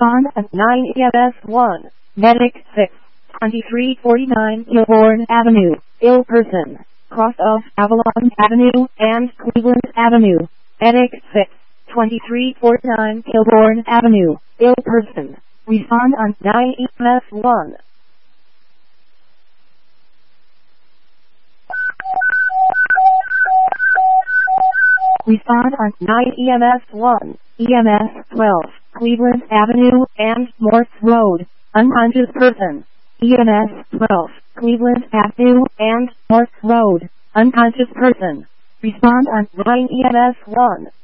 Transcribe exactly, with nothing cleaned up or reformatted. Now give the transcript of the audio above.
Respond at nine E M S one. Medic six. twenty-three forty-nine Kilbourne Avenue, ill person. Cross of Avalon Avenue and Cleveland Avenue. Medic six. twenty-three forty-nine Kilbourne Avenue, ill person. Respond on nine E M S one. Respond on nine E M S one. E M S twelve, Cleveland Avenue and Morse Road, unconscious person. E M S twelve, Cleveland Avenue and Morse Road, unconscious person. Respond on nine E M S one.